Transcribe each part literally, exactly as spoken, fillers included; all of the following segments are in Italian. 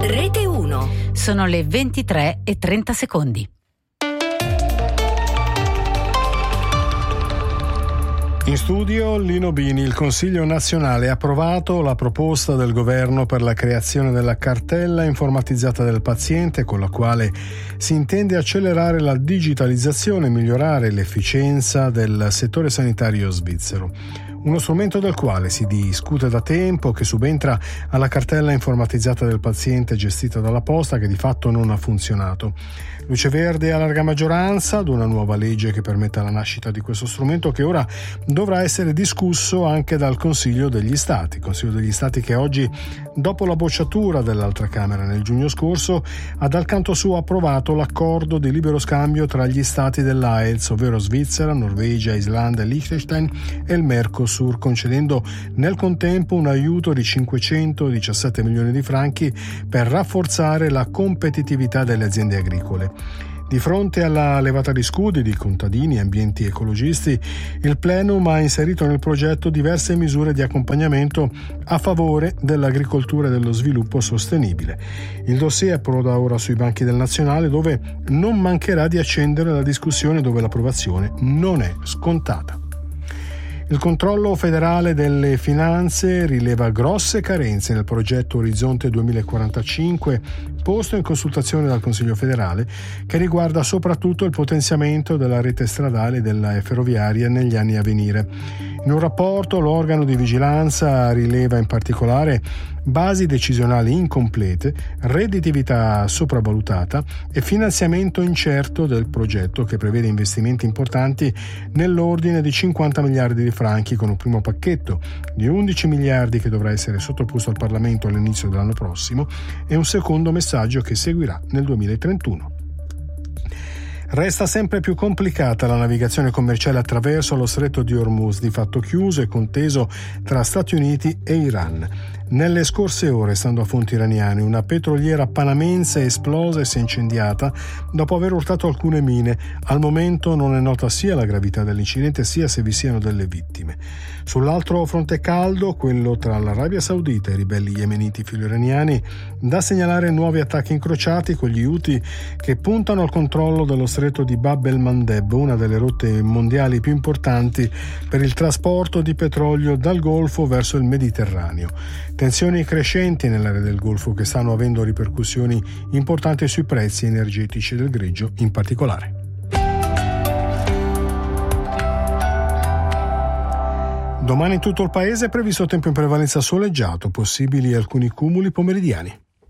Rete uno. Sono le ventitré e trenta secondi. In studio Lino Bini. Il Consiglio nazionale ha approvato la proposta del governo per la creazione della cartella informatizzata del paziente, con la quale si intende accelerare la digitalizzazione e migliorare l'efficienza del settore sanitario svizzero. Uno strumento del quale si discute da tempo, che subentra alla cartella informatizzata del paziente gestita dalla Posta, che di fatto non ha funzionato. Luce verde a larga maggioranza ad una nuova legge che permetta la nascita di questo strumento, che ora dovrà essere discusso anche dal Consiglio degli Stati. Consiglio degli Stati che oggi, dopo la bocciatura dell'altra Camera nel giugno scorso, ha dal canto suo approvato l'accordo di libero scambio tra gli Stati dell'A E L S, ovvero Svizzera, Norvegia, Islanda e Liechtenstein, e il Mercosur, concedendo nel contempo un aiuto di cinquecentodiciassette milioni di franchi per rafforzare la competitività delle aziende agricole. Di fronte alla levata di scudi di contadini, ambienti e ecologisti, il Plenum ha inserito nel progetto diverse misure di accompagnamento a favore dell'agricoltura e dello sviluppo sostenibile. Il dossier approda ora sui banchi del Nazionale, dove non mancherà di accendere la discussione, dove l'approvazione non è scontata. Il controllo federale delle finanze rileva grosse carenze nel progetto Orizzonte duemilaquarantacinque, posto in consultazione dal Consiglio federale, che riguarda soprattutto il potenziamento della rete stradale e della ferroviaria negli anni a venire. In un rapporto l'organo di vigilanza rileva in particolare basi decisionali incomplete, redditività sopravvalutata e finanziamento incerto del progetto, che prevede investimenti importanti nell'ordine di cinquanta miliardi di franchi, con un primo pacchetto di undici miliardi che dovrà essere sottoposto al Parlamento all'inizio dell'anno prossimo e un secondo messaggio che seguirà nel duemilatrentuno. Resta sempre più complicata la navigazione commerciale attraverso lo stretto di Hormuz, di fatto chiuso e conteso tra Stati Uniti e Iran. Nelle scorse ore, stando a fonti iraniane, una petroliera panamense è esplosa e si è incendiata dopo aver urtato alcune mine. Al momento non è nota sia la gravità dell'incidente sia se vi siano delle vittime. Sull'altro fronte caldo, quello tra l'Arabia Saudita e i ribelli yemeniti filo-iraniani, da segnalare nuovi attacchi incrociati con gli Houthi, che puntano al controllo dello stretto di Bab el-Mandeb, una delle rotte mondiali più importanti per il trasporto di petrolio dal Golfo verso il Mediterraneo. Tensioni crescenti nell'area del Golfo, che stanno avendo ripercussioni importanti sui prezzi energetici del greggio in particolare. Domani in tutto il paese è previsto tempo in prevalenza soleggiato, possibili alcuni cumuli pomeridiani.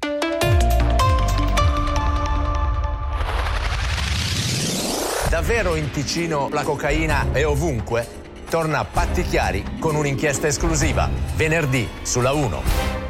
Davvero in Ticino la cocaina è ovunque? Torna a Patti Chiari con un'inchiesta esclusiva, venerdì sulla uno.